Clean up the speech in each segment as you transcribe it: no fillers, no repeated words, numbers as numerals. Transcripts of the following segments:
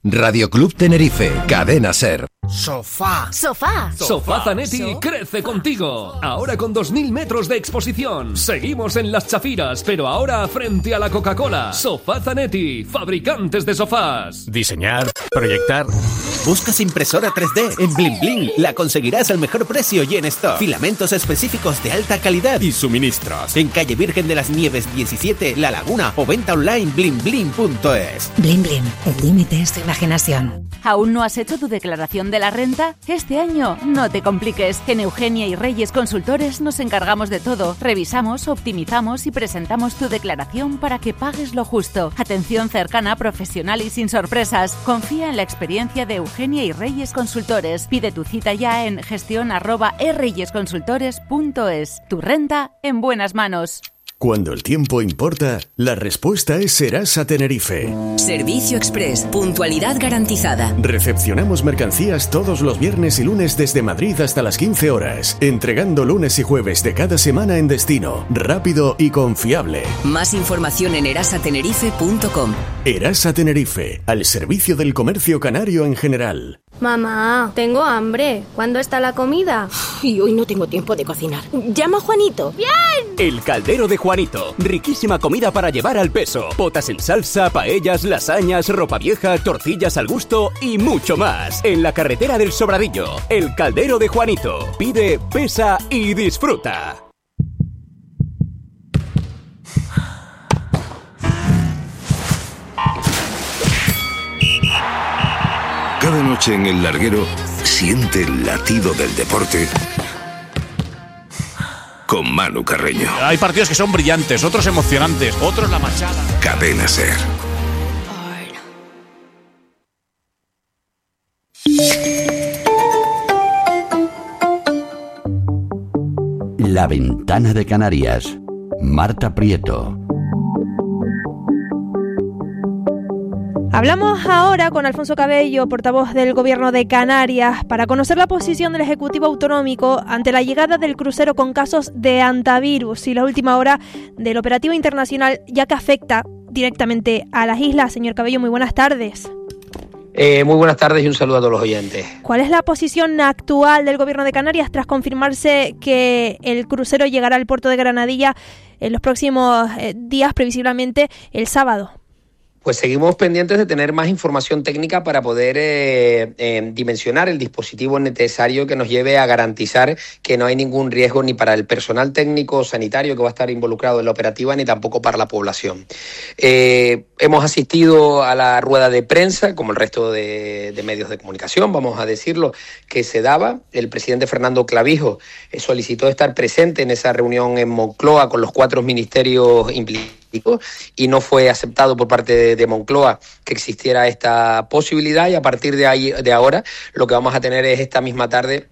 Radio Club Tenerife, Cadena SER. Sofá. Sofá Zanetti crece contigo. Ahora con 2000 metros de exposición. Seguimos en Las Chafiras, pero ahora frente a la Coca-Cola. Sofá Zanetti, fabricantes de sofás. Diseñar, proyectar. ¿Buscas impresora 3D? En Bling Bling la conseguirás al mejor precio y en stock. Filamentos específicos de alta calidad y suministros. En calle Virgen de las Nieves 17, La Laguna, o venta online blingbling.es. Bling Bling, el límite es tu imaginación. ¿Aún no has hecho tu declaración de la renta? Este año no te compliques. En Eugenia y Reyes Consultores nos encargamos de todo. Revisamos, optimizamos y presentamos tu declaración para que pagues lo justo. Atención cercana, profesional y sin sorpresas. Confía en la experiencia de Eugenia y Reyes Consultores. Pide tu cita ya en gestión@reyesconsultores.es. Tu renta en buenas manos. Cuando el tiempo importa, la respuesta es Serasa Tenerife. Servicio Express, puntualidad garantizada. Recepcionamos mercancías todos los viernes y lunes desde Madrid hasta las 15 horas, entregando lunes y jueves de cada semana en destino, rápido y confiable. Más información en erasatenerife.com. Erasa Tenerife, al servicio del comercio canario en general. Mamá, tengo hambre. ¿Cuándo está la comida? Y hoy no tengo tiempo de cocinar. ¡Llama a Juanito! ¡Bien! El caldero de Juanito. Riquísima comida para llevar al peso. Potas en salsa, paellas, lasañas, ropa vieja, tortillas al gusto y mucho más. En la carretera del Sobradillo. El caldero de Juanito. Pide, pesa y disfruta. Cada noche en El Larguero siente el latido del deporte con Manu Carreño. Hay partidos que son brillantes, otros emocionantes, otros la machada. Cadena SER. La Ventana de Canarias. Marta Prieto. Hablamos ahora con Alfonso Cabello, portavoz del Gobierno de Canarias, para conocer la posición del Ejecutivo Autonómico ante la llegada del crucero con casos de hantavirus y la última hora del operativo internacional, ya que afecta directamente a las islas. Señor Cabello, muy buenas tardes. Muy buenas tardes y un saludo a todos los oyentes. ¿Cuál es la posición actual del Gobierno de Canarias tras confirmarse que el crucero llegará al puerto de Granadilla en los próximos días, previsiblemente el sábado? Pues seguimos pendientes de tener más información técnica para poder dimensionar el dispositivo necesario que nos lleve a garantizar que no hay ningún riesgo ni para el personal técnico sanitario que va a estar involucrado en la operativa, ni tampoco para la población. Hemos asistido a la rueda de prensa, como el resto de medios de comunicación, vamos a decirlo, que se daba. El presidente Fernando Clavijo solicitó estar presente en esa reunión en Moncloa con los 4 ministerios implicados, y no fue aceptado por parte de Moncloa que existiera esta posibilidad, y a partir de ahora lo que vamos a tener es esta misma tarde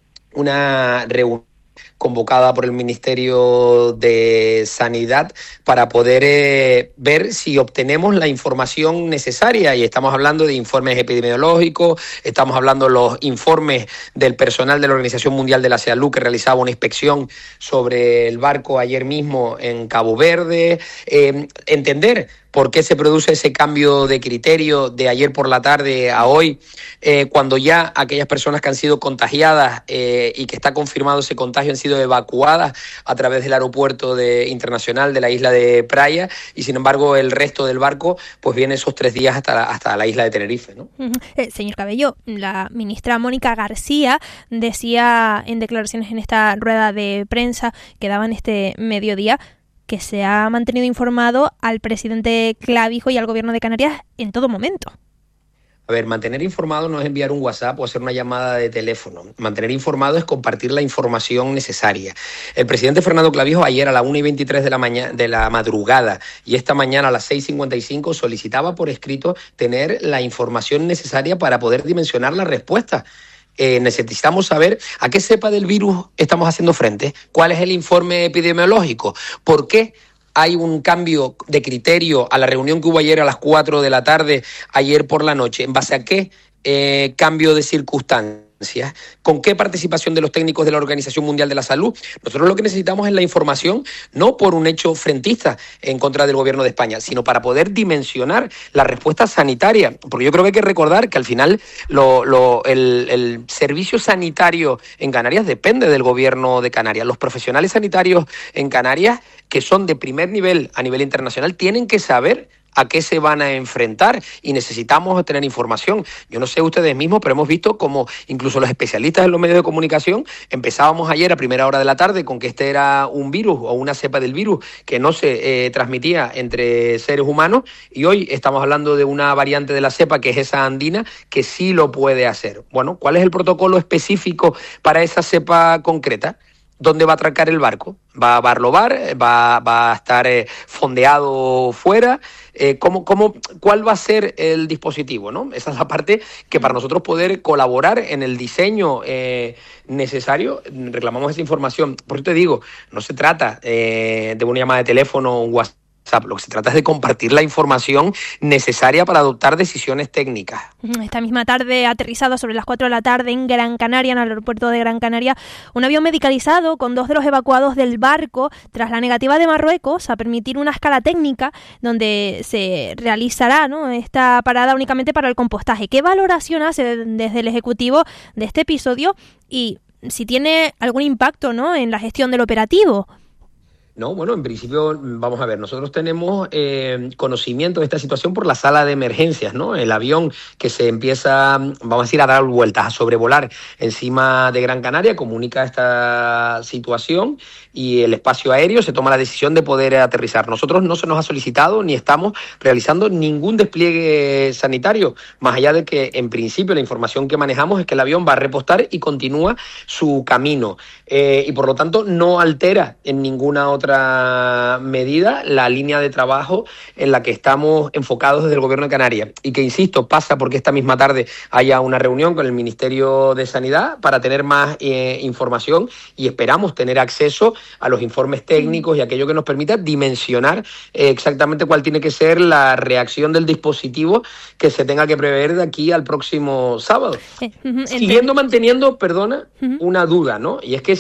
una reunión convocada por el Ministerio de Sanidad para poder ver si obtenemos la información necesaria, y estamos hablando de informes epidemiológicos, estamos hablando de los informes del personal de la Organización Mundial de la Salud que realizaba una inspección sobre el barco ayer mismo en Cabo Verde, entender por qué se produce ese cambio de criterio de ayer por la tarde a hoy, cuando ya aquellas personas que han sido contagiadas y que está confirmado ese contagio han sido evacuadas a través del aeropuerto internacional de la isla de Praia, y sin embargo el resto del barco pues viene esos 3 días hasta la isla de Tenerife, ¿no? Señor Cabello, la ministra Mónica García decía en declaraciones en esta rueda de prensa que daban este mediodía que se ha mantenido informado al presidente Clavijo y al Gobierno de Canarias en todo momento. A ver, mantener informado no es enviar un WhatsApp o hacer una llamada de teléfono. Mantener informado es compartir la información necesaria. El presidente Fernando Clavijo ayer a las 1:23 de la madrugada y esta mañana a las 6:55 solicitaba por escrito tener la información necesaria para poder dimensionar la respuesta. Necesitamos saber a qué cepa del virus estamos haciendo frente, cuál es el informe epidemiológico, por qué hay un cambio de criterio a la reunión que hubo ayer a las 4 de la tarde, ayer por la noche, en base a qué cambio de circunstancias. ¿Con qué participación de los técnicos de la Organización Mundial de la Salud? Nosotros lo que necesitamos es la información, no por un hecho frentista en contra del gobierno de España, sino para poder dimensionar la respuesta sanitaria. Porque yo creo que hay que recordar que al final el servicio sanitario en Canarias depende del gobierno de Canarias. Los profesionales sanitarios en Canarias, que son de primer nivel a nivel internacional, tienen que saber a qué se van a enfrentar y necesitamos tener información. Yo no sé ustedes mismos, pero hemos visto como incluso los especialistas en los medios de comunicación empezábamos ayer a primera hora de la tarde con que este era un virus o una cepa del virus que no se transmitía entre seres humanos y hoy estamos hablando de una variante de la cepa que es esa andina que sí lo puede hacer. Bueno, ¿cuál es el protocolo específico para esa cepa concreta? ¿Dónde va a atracar el barco? ¿Va a barlobar? ¿Va a estar fondeado fuera? ¿Cuál va a ser el dispositivo, ¿no? Esa es la parte que para nosotros poder colaborar en el diseño necesario, reclamamos esa información. Por eso te digo, no se trata de una llamada de teléfono o un WhatsApp. Lo que se trata es de compartir la información necesaria para adoptar decisiones técnicas. Esta misma tarde, aterrizado sobre las 4 de la tarde en Gran Canaria, en el aeropuerto de Gran Canaria, un avión medicalizado con 2 de los evacuados del barco, tras la negativa de Marruecos a permitir una escala técnica donde se realizará, ¿no?, esta parada únicamente para el compostaje. ¿Qué valoración hace desde el Ejecutivo de este episodio y si tiene algún impacto, ¿no?, en la gestión del operativo? No, bueno, en principio, vamos a ver, nosotros tenemos conocimiento de esta situación por la sala de emergencias, ¿no? El avión que se empieza, vamos a decir, a dar vueltas, a sobrevolar encima de Gran Canaria, comunica esta situación y el espacio aéreo se toma la decisión de poder aterrizar. Nosotros no se nos ha solicitado ni estamos realizando ningún despliegue sanitario, más allá de que, en principio, la información que manejamos es que el avión va a repostar y continúa su camino. Y, por lo tanto, no altera en ninguna otra medida la línea de trabajo en la que estamos enfocados desde el Gobierno de Canarias y que, insisto, pasa porque esta misma tarde haya una reunión con el Ministerio de Sanidad para tener más información y esperamos tener acceso a los informes técnicos y aquello que nos permita dimensionar exactamente cuál tiene que ser la reacción del dispositivo que se tenga que prever de aquí al próximo sábado. Manteniendo, una duda, ¿no? Y es que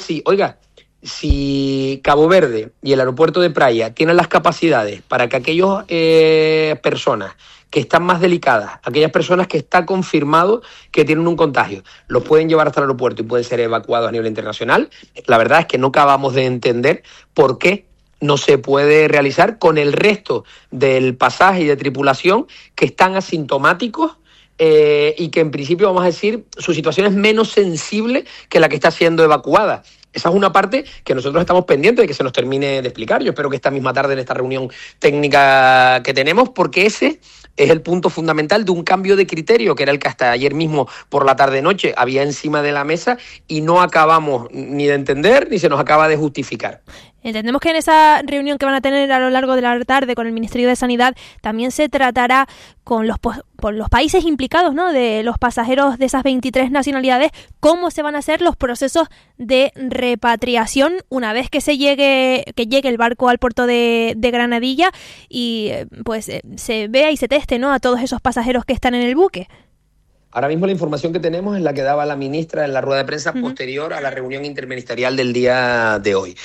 si Cabo Verde y el aeropuerto de Praia tienen las capacidades para que aquellas personas que están más delicadas, aquellas personas que está confirmado que tienen un contagio, los pueden llevar hasta el aeropuerto y pueden ser evacuados a nivel internacional, la verdad es que no acabamos de entender por qué no se puede realizar con el resto del pasaje y de tripulación que están asintomáticos y que en principio, vamos a decir, su situación es menos sensible que la que está siendo evacuada. Esa es una parte que nosotros estamos pendientes de que se nos termine de explicar. Yo espero que esta misma tarde en esta reunión técnica que tenemos, porque ese es el punto fundamental de un cambio de criterio, que era el que hasta ayer mismo por la tarde-noche había encima de la mesa y no acabamos ni de entender ni se nos acaba de justificar. Entendemos que en esa reunión que van a tener a lo largo de la tarde con el Ministerio de Sanidad también se tratará con los países implicados, ¿no?, de los pasajeros de esas 23 nacionalidades, cómo se van a hacer los procesos de repatriación una vez que llegue el barco al puerto de Granadilla y se vea y se teste, ¿no?, a todos esos pasajeros que están en el buque. Ahora mismo la información que tenemos es la que daba la ministra en la rueda de prensa posterior a la reunión interministerial del día de hoy.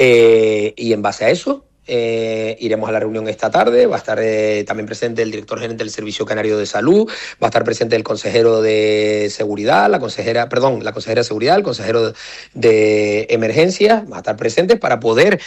Y en base a eso iremos a la reunión esta tarde. Va a estar también presente el director gerente del Servicio Canario de Salud, va a estar presente el consejero de Seguridad, la consejera de Seguridad, el consejero de Emergencias, va a estar presentes para poder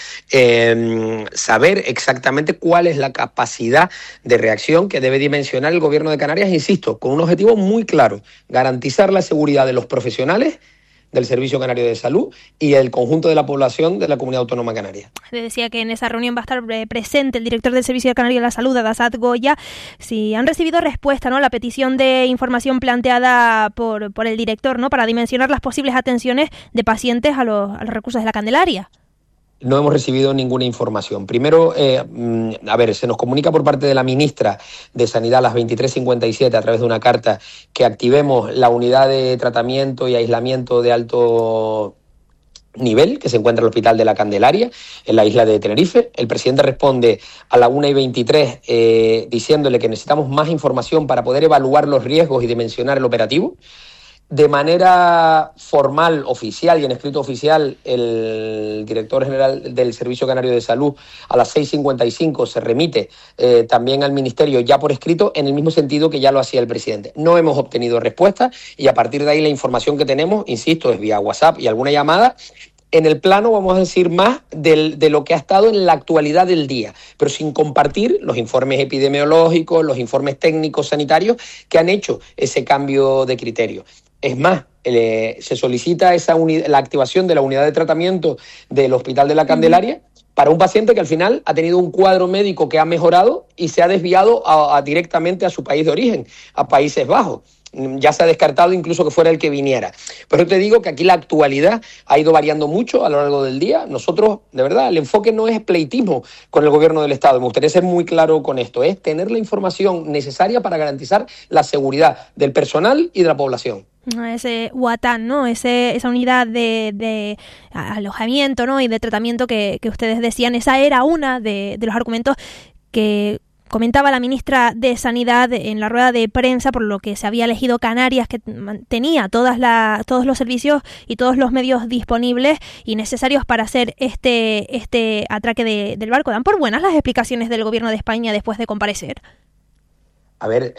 saber exactamente cuál es la capacidad de reacción que debe dimensionar el Gobierno de Canarias, insisto, con un objetivo muy claro: garantizar la seguridad de los profesionales del Servicio Canario de Salud y el conjunto de la población de la Comunidad Autónoma Canaria. Le decía que en esa reunión va a estar presente el director del Servicio Canario de la Salud, Adasat Goya. Si han recibido respuesta, ¿no?, a la petición de información planteada por el director, ¿no?, para dimensionar las posibles atenciones de pacientes a los recursos de la Candelaria. No hemos recibido ninguna información. Primero, se nos comunica por parte de la ministra de Sanidad a las 23:57 a través de una carta que activemos la unidad de tratamiento y aislamiento de alto nivel que se encuentra en el Hospital de la Candelaria, en la isla de Tenerife. El presidente responde a la 1:23 diciéndole que necesitamos más información para poder evaluar los riesgos y dimensionar el operativo. De manera formal, oficial y en escrito oficial, el director general del Servicio Canario de Salud a las 6:55 se remite también al Ministerio ya por escrito, en el mismo sentido que ya lo hacía el presidente. No hemos obtenido respuesta y a partir de ahí la información que tenemos, insisto, es vía WhatsApp y alguna llamada. En el plano, vamos a decir, más de lo que ha estado en la actualidad del día, pero sin compartir los informes epidemiológicos, los informes técnicos sanitarios que han hecho ese cambio de criterio. Es más, se solicita la activación de la unidad de tratamiento del Hospital de la Candelaria para un paciente que al final ha tenido un cuadro médico que ha mejorado y se ha desviado directamente a su país de origen, a Países Bajos. Ya se ha descartado incluso que fuera el que viniera. Pero te digo que aquí la actualidad ha ido variando mucho a lo largo del día. Nosotros, de verdad, el enfoque no es pleitismo con el gobierno del Estado. Me gustaría ser muy claro con esto. Es tener la información necesaria para garantizar la seguridad del personal y de la población. Ese UATAN, ¿no? Esa unidad de alojamiento, ¿no? Y de tratamiento que ustedes decían, esa era una de los argumentos que comentaba la ministra de Sanidad en la rueda de prensa, por lo que se había elegido Canarias, que tenía todos los servicios y todos los medios disponibles y necesarios para hacer este atraque del barco. ¿Dan por buenas las explicaciones del gobierno de España después de comparecer? A ver,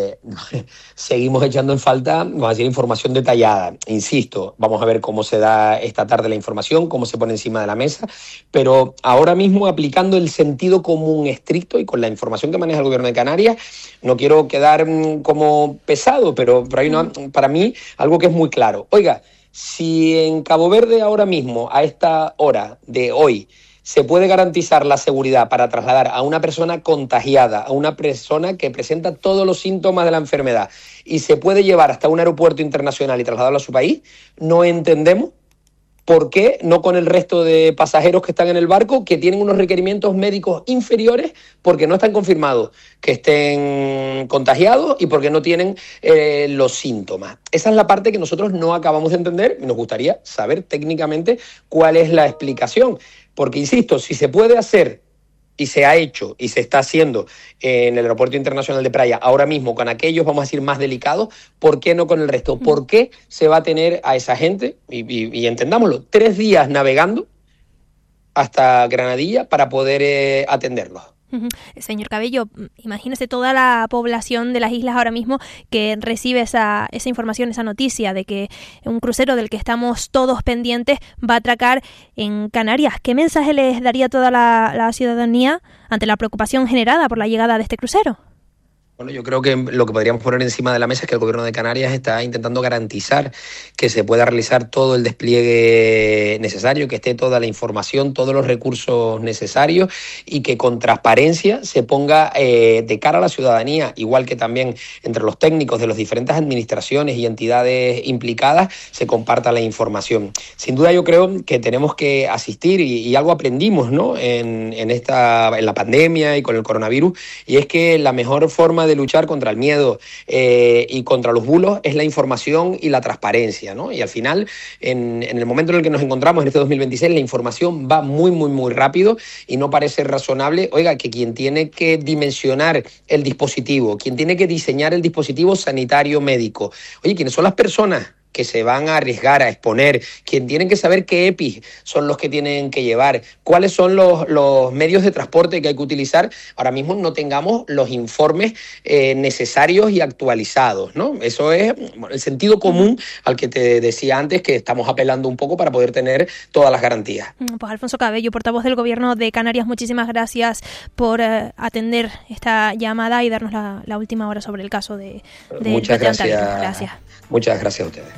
seguimos echando en falta, vamos a decir, información detallada. Insisto, vamos a ver cómo se da esta tarde la información, cómo se pone encima de la mesa, pero ahora mismo aplicando el sentido común estricto y con la información que maneja el gobierno de Canarias, no quiero quedar como pesado, pero hay para mí algo que es muy claro. Oiga, si en Cabo Verde ahora mismo, a esta hora de hoy, se puede garantizar la seguridad para trasladar a una persona contagiada, a una persona que presenta todos los síntomas de la enfermedad y se puede llevar hasta un aeropuerto internacional y trasladarlo a su país, no entendemos por qué no con el resto de pasajeros que están en el barco, que tienen unos requerimientos médicos inferiores porque no están confirmados que estén contagiados y porque no tienen los síntomas. Esa es la parte que nosotros no acabamos de entender y nos gustaría saber técnicamente cuál es la explicación. Porque, insisto, si se puede hacer y se ha hecho y se está haciendo en el Aeropuerto Internacional de Praia ahora mismo con aquellos, vamos a decir, más delicados, ¿por qué no con el resto? ¿Por qué se va a tener a esa gente, y entendámoslo, 3 días navegando hasta Granadilla para poder atenderlos? Señor Cabello, imagínese toda la población de las islas ahora mismo que recibe esa información, esa noticia de que un crucero del que estamos todos pendientes va a atracar en Canarias. ¿Qué mensaje les daría a toda la ciudadanía ante la preocupación generada por la llegada de este crucero? Bueno, yo creo que lo que podríamos poner encima de la mesa es que el gobierno de Canarias está intentando garantizar que se pueda realizar todo el despliegue necesario, que esté toda la información, todos los recursos necesarios y que con transparencia se ponga de cara a la ciudadanía, igual que también entre los técnicos de las diferentes administraciones y entidades implicadas, se comparta la información. Sin duda yo creo que tenemos que asistir y algo aprendimos, ¿no? en la pandemia y con el coronavirus, y es que la mejor forma de luchar contra el miedo y contra los bulos es la información y la transparencia, ¿no? Y al final, en el momento en el que nos encontramos en este 2026, la información va muy, muy, muy rápido y no parece razonable, oiga, que quien tiene que dimensionar el dispositivo, quien tiene que diseñar el dispositivo sanitario médico, oye, ¿quiénes son las personas que se van a arriesgar a exponer, quien tienen que saber qué EPIs son los que tienen que llevar, cuáles son los medios de transporte que hay que utilizar? Ahora mismo no tengamos los informes necesarios y actualizados, ¿no? Eso es el sentido común al que te decía antes, que estamos apelando un poco para poder tener todas las garantías. Pues Alfonso Cabello, portavoz del Gobierno de Canarias, muchísimas gracias por atender esta llamada y darnos la última hora sobre el caso de Muchas gracias. Gracias. Muchas gracias a ustedes.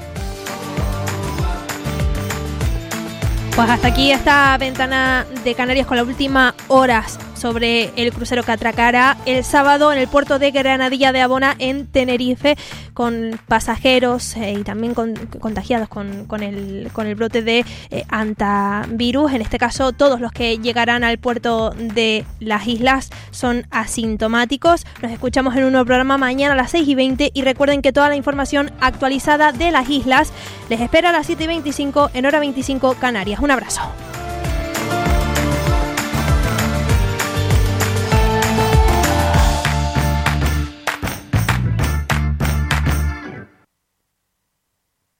Pues hasta aquí esta ventana de Canarias con la última hora sobre el crucero que atracará el sábado en el puerto de Granadilla de Abona, en Tenerife, con pasajeros y también contagiados con el brote de hantavirus. En este caso, todos los que llegarán al puerto de las islas son asintomáticos. Nos escuchamos en un nuevo programa mañana a las 6:20 y recuerden que toda la información actualizada de las islas les espera a las 7:25 en hora 25 Canarias. Un abrazo.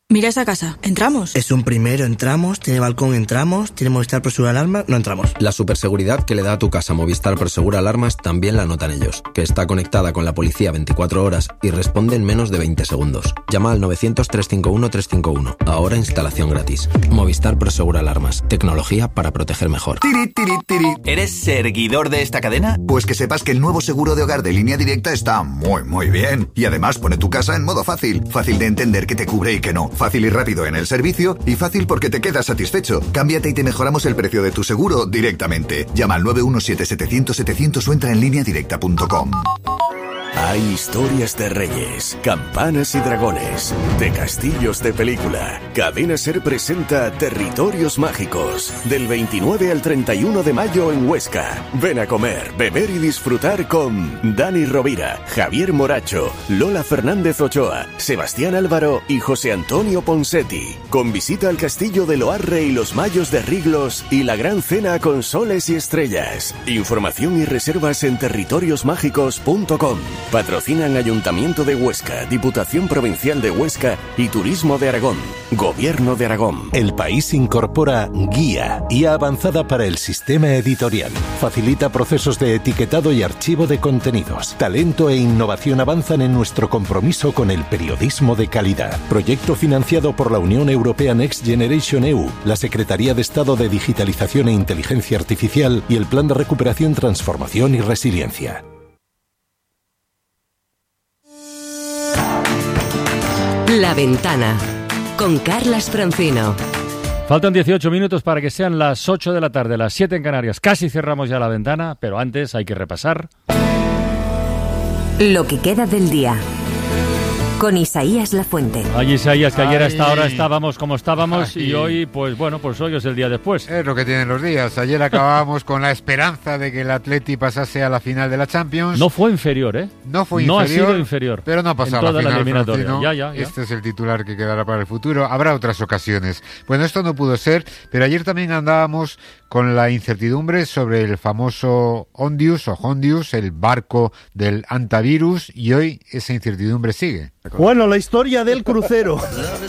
Mira esa casa. ¿Entramos? Es un primero, entramos. Tiene balcón, entramos. Tiene Movistar Prosegur Alarmas, no entramos. La superseguridad que le da a tu casa Movistar Prosegur Alarmas también la notan ellos, que está conectada con la policía 24 horas y responde en menos de 20 segundos. Llama al 900-351-351. Ahora instalación gratis. Movistar Prosegur Alarmas. Tecnología para proteger mejor. Tiri, tiri, tiri. ¿Eres seguidor de esta cadena? Pues que sepas que el nuevo seguro de hogar de Línea Directa está muy bien. Y además pone tu casa en modo fácil. Fácil de entender qué te cubre y qué no. Fácil y rápido en el servicio y fácil porque te quedas satisfecho. Cámbiate y te mejoramos el precio de tu seguro directamente. Llama al 917-700-700 o entra en lineadirecta.com. Hay historias de reyes, campanas y dragones, de castillos de película. Cadena SER presenta Territorios Mágicos, del 29 al 31 de mayo en Huesca. Ven a comer, beber y disfrutar con Dani Rovira, Javier Moracho, Lola Fernández Ochoa, Sebastián Álvaro y José Antonio Ponsetti. Con visita al castillo de Loarre y los Mayos de Riglos y la gran cena con soles y estrellas. Información y reservas en territoriosmágicos.com. Patrocinan Ayuntamiento de Huesca, Diputación Provincial de Huesca y Turismo de Aragón. Gobierno de Aragón. El País incorpora Guía avanzada para el sistema editorial. Facilita procesos de etiquetado y archivo de contenidos. Talento e innovación avanzan en nuestro compromiso con el periodismo de calidad. Proyecto financiado por la Unión Europea Next Generation EU, la Secretaría de Estado de Digitalización e Inteligencia Artificial y el Plan de Recuperación, Transformación y Resiliencia. La Ventana, con Carlas Francino. Faltan 18 minutos para que sean las 8 de la tarde, las 7 en Canarias. Casi cerramos ya La Ventana, pero antes hay que repasar lo que queda del día. Con Isaías Lafuente. Ay, Isaías, que ayer a esta hora estábamos como estábamos y hoy, pues bueno, pues hoy es el día después. Es lo que tienen los días. Ayer acabábamos con la esperanza de que el Atleti pasase a la final de la Champions. No fue inferior, ¿eh? No fue inferior. No ha sido inferior. Pero no ha pasado a la final, eliminatoria. Ya. Este es el titular que quedará para el futuro. Habrá otras ocasiones. Bueno, esto no pudo ser, pero ayer también andábamos con la incertidumbre sobre el famoso Hondius, el barco del antivirus, y hoy esa incertidumbre sigue. Bueno, la historia del crucero.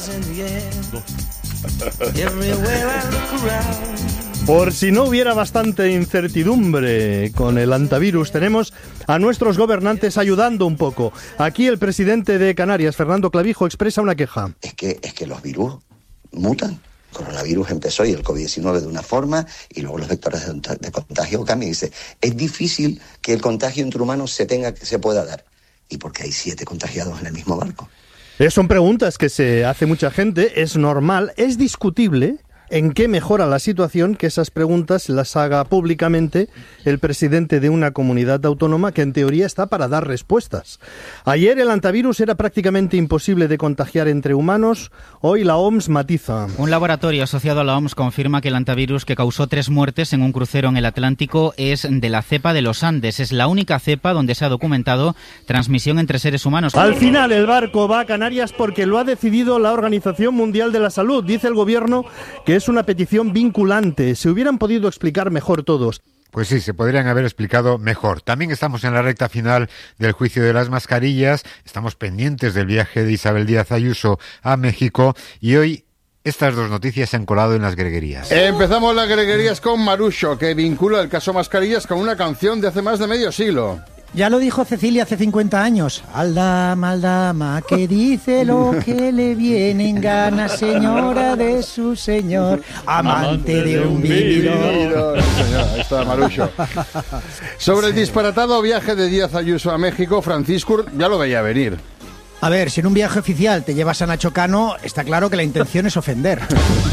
Por si no hubiera bastante incertidumbre con el antivirus, tenemos a nuestros gobernantes ayudando un poco. Aquí el presidente de Canarias, Fernando Clavijo, expresa una queja. Es que los virus mutan. El coronavirus empezó y el COVID-19 de una forma y luego los vectores de contagio cambian. Dice, es difícil que el contagio entre humanos se pueda dar. ¿Y por qué hay 7 contagiados en el mismo barco? Son preguntas que se hace mucha gente, es normal, es discutible en qué mejora la situación que esas preguntas las haga públicamente el presidente de una comunidad autónoma que en teoría está para dar respuestas. Ayer el antivirus era prácticamente imposible de contagiar entre humanos, hoy la OMS matiza. Un laboratorio asociado a la OMS confirma que el antivirus que causó 3 muertes en un crucero en el Atlántico es de la cepa de los Andes. Es la única cepa donde se ha documentado transmisión entre seres humanos. Al final el barco va a Canarias porque lo ha decidido la Organización Mundial de la Salud. Dice el gobierno que es una petición vinculante. Se hubieran podido explicar mejor todos. Pues sí, se podrían haber explicado mejor. También estamos en la recta final del juicio de las mascarillas. Estamos pendientes del viaje de Isabel Díaz Ayuso a México y hoy estas dos noticias se han colado en las greguerías. Empezamos las greguerías con Marucho, que vincula el caso mascarillas con una canción de hace más de medio siglo. Ya lo dijo Cecilia hace 50 años. Aldama, que dice lo que le viene en gana, señora de su señor, amante de un vividor. Ahí está Marucho. Sobre el disparatado viaje de Díaz Ayuso a México, Francisco ya lo veía venir. A ver, si en un viaje oficial te llevas a Nacho Cano, está claro que la intención es ofender.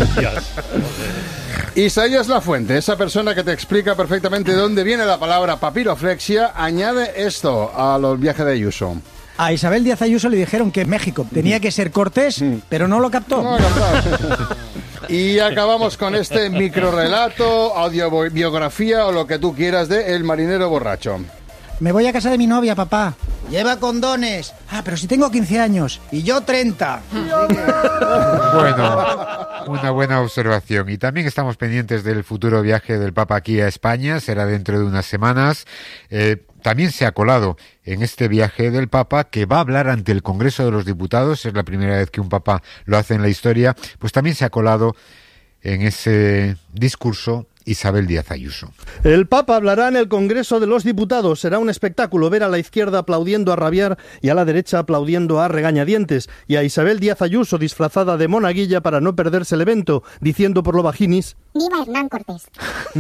Isaías Lafuente, esa persona que te explica perfectamente de dónde viene la palabra papiroflexia, añade esto a los viajes de Ayuso. A Isabel Díaz Ayuso le dijeron que México tenía que ser cortés, pero no lo captó. No lo captó. Y acabamos con este microrrelato, audiobiografía o lo que tú quieras de El marinero borracho. Me voy a casa de mi novia, papá. Lleva condones. Ah, pero si tengo 15 años. Y yo 30. Bueno, una buena observación. Y también estamos pendientes del futuro viaje del Papa aquí a España. Será dentro de unas semanas. también se ha colado en este viaje del Papa, que va a hablar ante el Congreso de los Diputados. Es la primera vez que un Papa lo hace en la historia. Pues también se ha colado en ese discurso Isabel Díaz Ayuso. El Papa hablará en el Congreso de los Diputados. Será un espectáculo ver a la izquierda aplaudiendo a rabiar y a la derecha aplaudiendo a regañadientes, y a Isabel Díaz Ayuso disfrazada de monaguilla para no perderse el evento, diciendo por lo bajinis: ¡Viva Hernán Cortés!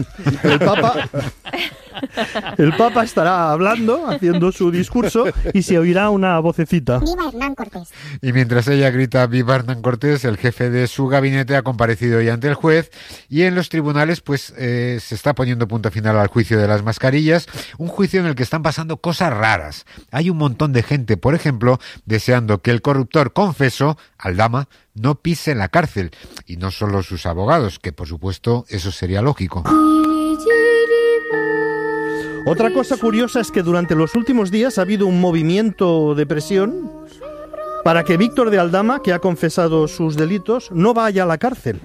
El Papa estará hablando, haciendo su discurso, y se oirá una vocecita: ¡Viva Hernán Cortés! Y mientras ella grita ¡Viva Hernán Cortés!, el jefe de su gabinete ha comparecido ya ante el juez, y en los tribunales pues se está poniendo punto final al juicio de las mascarillas, un juicio en el que están pasando cosas raras. Hay un montón de gente, por ejemplo, deseando que el corruptor confeso, Aldama, no pise en la cárcel, y no solo sus abogados, que por supuesto eso sería lógico. Otra cosa curiosa es que durante los últimos días ha habido un movimiento de presión para que Víctor de Aldama, que ha confesado sus delitos, no vaya a la cárcel.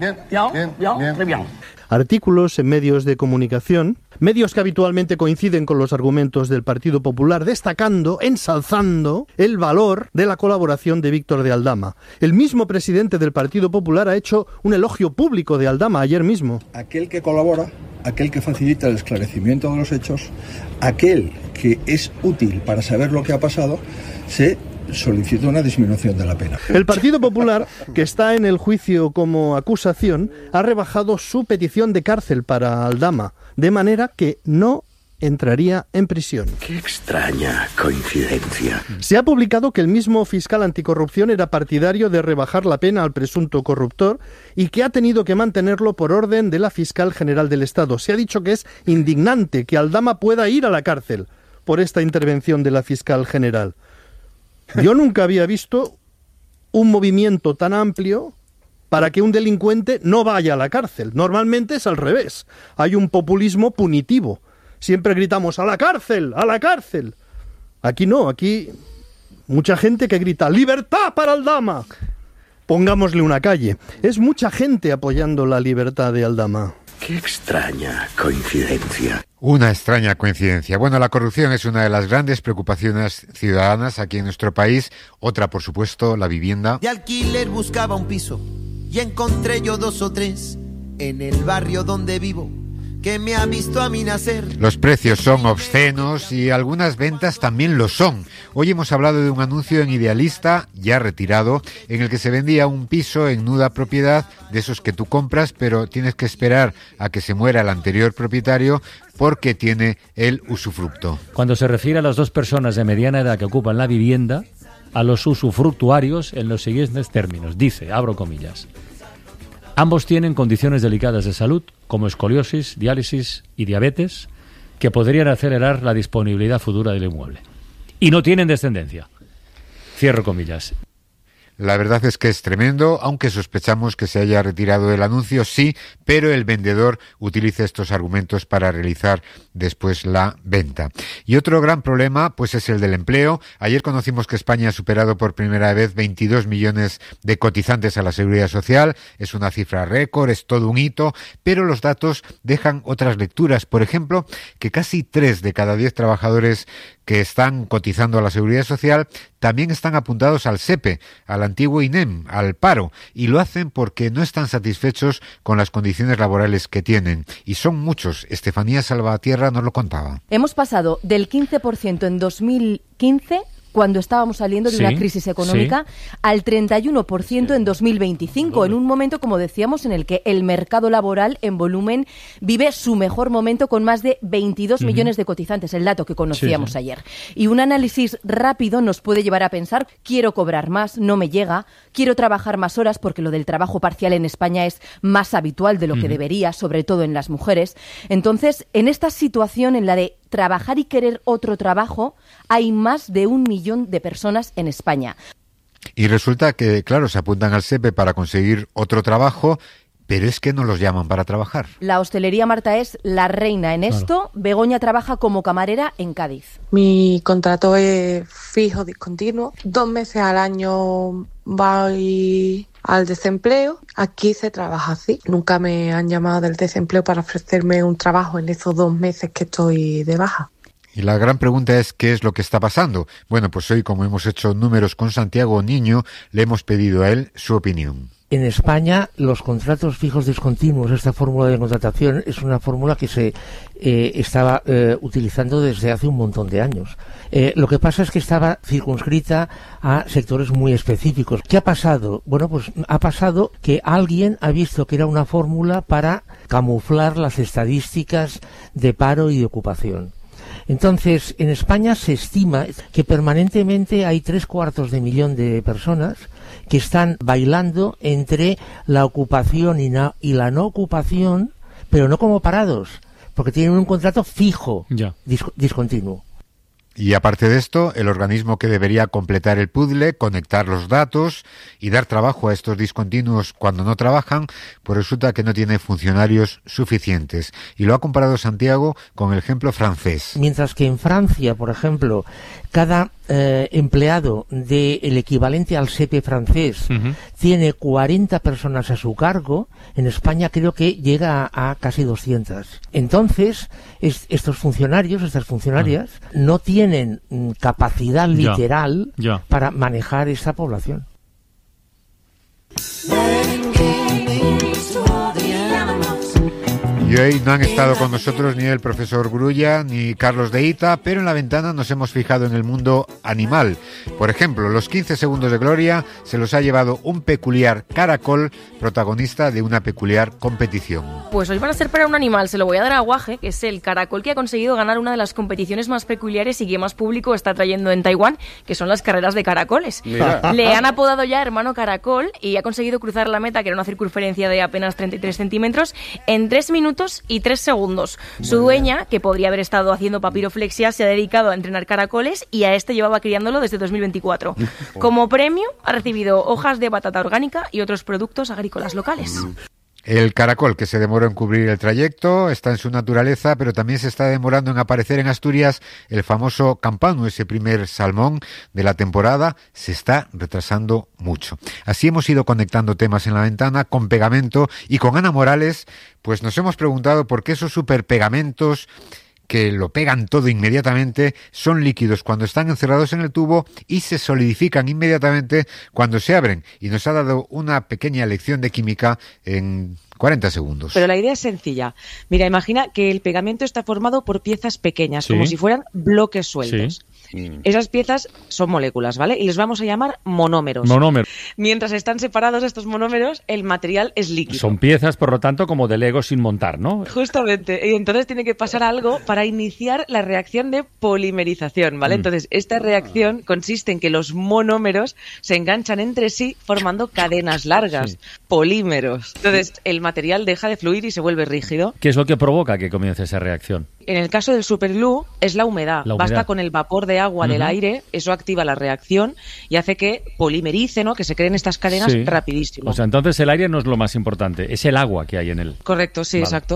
Bien. Artículos en medios de comunicación, medios que habitualmente coinciden con los argumentos del Partido Popular, destacando, ensalzando el valor de la colaboración de Víctor de Aldama. El mismo presidente del Partido Popular ha hecho un elogio público de Aldama ayer mismo. Aquel que colabora, aquel que facilita el esclarecimiento de los hechos, aquel que es útil para saber lo que ha pasado, se solicita una disminución de la pena. El Partido Popular, que está en el juicio como acusación, ha rebajado su petición de cárcel para Aldama, de manera que no entraría en prisión. Qué extraña coincidencia. Se ha publicado que el mismo fiscal anticorrupción era partidario de rebajar la pena al presunto corruptor y que ha tenido que mantenerlo por orden de la fiscal general del Estado. Se ha dicho que es indignante que Aldama pueda ir a la cárcel por esta intervención de la fiscal general. Yo nunca había visto un movimiento tan amplio para que un delincuente no vaya a la cárcel. Normalmente es al revés. Hay un populismo punitivo. Siempre gritamos ¡a la cárcel! ¡A la cárcel! Aquí no, aquí mucha gente que grita ¡libertad para Aldama! Pongámosle una calle. Es mucha gente apoyando la libertad de Aldama. Qué extraña coincidencia. Una extraña coincidencia. Bueno, la corrupción es una de las grandes preocupaciones ciudadanas aquí en nuestro país. Otra, por supuesto, la vivienda. De alquiler buscaba un piso y encontré yo 2 o 3 en el barrio donde vivo, que me ha visto a mí nacer. Los precios son obscenos y algunas ventas también lo son. Hoy hemos hablado de un anuncio en Idealista, ya retirado, en el que se vendía un piso en nuda propiedad, de esos que tú compras, pero tienes que esperar a que se muera el anterior propietario porque tiene el usufructo. Cuando se refiere a las 2 personas de mediana edad que ocupan la vivienda, a los usufructuarios en los siguientes términos. Dice, abro comillas: ambos tienen condiciones delicadas de salud, como escoliosis, diálisis y diabetes, que podrían acelerar la disponibilidad futura del inmueble. Y no tienen descendencia. Cierro comillas. La verdad es que es tremendo, aunque sospechamos que se haya retirado el anuncio, sí, pero el vendedor utiliza estos argumentos para realizar después la venta. Y otro gran problema, pues es el del empleo. Ayer conocimos que España ha superado por primera vez 22 millones de cotizantes a la Seguridad Social. Es una cifra récord, es todo un hito, pero los datos dejan otras lecturas. Por ejemplo, que casi 3 de cada 10 trabajadores que están cotizando a la Seguridad Social también están apuntados al SEPE, al antiguo INEM, al paro, y lo hacen porque no están satisfechos con las condiciones laborales que tienen. Y son muchos. Estefanía Salvatierra nos lo contaba. Hemos pasado del 15% en 2015, cuando estábamos saliendo de una crisis económica, al 31% en 2025, en un momento, como decíamos, en el que el mercado laboral en volumen vive su mejor momento con más de 22 millones de cotizantes, el dato que conocíamos ayer. Y un análisis rápido nos puede llevar a pensar, quiero cobrar más, no me llega, quiero trabajar más horas, porque lo del trabajo parcial en España es más habitual de lo que debería, sobre todo en las mujeres. Entonces, en esta situación en la de trabajar y querer otro trabajo, hay más de 1 millón de personas en España. Y resulta que, claro, se apuntan al SEPE para conseguir otro trabajo, pero es que no los llaman para trabajar. La hostelería, Marta, es la reina en esto. Begoña trabaja como camarera en Cádiz. Mi contrato es fijo, discontinuo. 2 meses al año voy al desempleo. Aquí se trabaja así. Nunca me han llamado del desempleo para ofrecerme un trabajo en esos 2 meses que estoy de baja. Y la gran pregunta es, ¿qué es lo que está pasando? Bueno, pues hoy, como hemos hecho números con Santiago Niño, le hemos pedido a él su opinión. En España, los contratos fijos discontinuos, esta fórmula de contratación, es una fórmula que se estaba utilizando desde hace un montón de años. Lo que pasa es que estaba circunscrita a sectores muy específicos. ¿Qué ha pasado? Bueno, pues ha pasado que alguien ha visto que era una fórmula para camuflar las estadísticas de paro y de ocupación. Entonces, en España se estima que permanentemente hay 750.000 de personas que están bailando entre la ocupación y la no ocupación, pero no como parados, porque tienen un contrato fijo, discontinuo. Y aparte de esto, el organismo que debería completar el puzzle, conectar los datos y dar trabajo a estos discontinuos cuando no trabajan, pues resulta que no tiene funcionarios suficientes. Y lo ha comparado Santiago con el ejemplo francés. Mientras que en Francia, por ejemplo, cada empleado del equivalente al SEPE francés tiene 40 personas a su cargo, en España creo que llega a casi 200. Entonces, estos funcionarios, estas funcionarias, no tienen capacidad literal para manejar esta población. Y hoy no han estado con nosotros ni el profesor Grulla ni Carlos de Ita, pero en la ventana nos hemos fijado en el mundo animal. Por ejemplo, los 15 segundos de gloria se los ha llevado un peculiar caracol, protagonista de una peculiar competición. Pues hoy van a ser para un animal, se lo voy a dar a Guaje, que es el caracol que ha conseguido ganar una de las competiciones más peculiares y que más público está trayendo en Taiwán, que son las carreras de caracoles. Mira. Le han apodado ya hermano caracol y ha conseguido cruzar la meta, que era una circunferencia de apenas 33 centímetros, en 3 minutos y 3 segundos. Su dueña, que podría haber estado haciendo papiroflexia, se ha dedicado a entrenar caracoles y a este llevaba criándolo desde 2024. Como premio, ha recibido hojas de batata orgánica y otros productos agrícolas locales. El caracol, que se demoró en cubrir el trayecto, está en su naturaleza, pero también se está demorando en aparecer en Asturias el famoso campano, ese primer salmón de la temporada, se está retrasando mucho. Así hemos ido conectando temas en la ventana con pegamento y con Ana Morales, pues nos hemos preguntado por qué esos superpegamentos que lo pegan todo inmediatamente, son líquidos cuando están encerrados en el tubo y se solidifican inmediatamente cuando se abren. Y nos ha dado una pequeña lección de química en 40 segundos. Pero la idea es sencilla. Mira, imagina que el pegamento está formado por piezas pequeñas, como si fueran bloques sueltos. Sí. Esas piezas son moléculas, ¿vale? Y les vamos a llamar monómeros. Mientras están separados estos monómeros, el material es líquido. Son piezas, por lo tanto, como de Lego sin montar, ¿no? Justamente. Y entonces tiene que pasar algo para iniciar la reacción de polimerización, ¿vale? Entonces, esta reacción consiste en que los monómeros se enganchan entre sí formando cadenas largas, polímeros. Entonces, el material deja de fluir y se vuelve rígido. ¿Qué es lo que provoca que comience esa reacción? En el caso del superglue es la humedad. Basta con el vapor de agua del aire, eso activa la reacción y hace que polimerice, ¿no? Que se creen estas cadenas rapidísimo. O sea, entonces el aire no es lo más importante, es el agua que hay en él. Correcto, sí, exacto.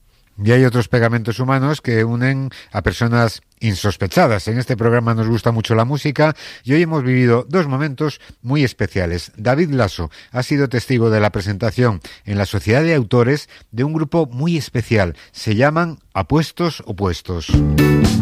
Y hay otros pegamentos humanos que unen a personas insospechadas. En este programa nos gusta mucho la música y hoy hemos vivido 2 momentos muy especiales. David Lasso ha sido testigo de la presentación en la Sociedad de Autores de un grupo muy especial. Se llaman Apuestos Opuestos.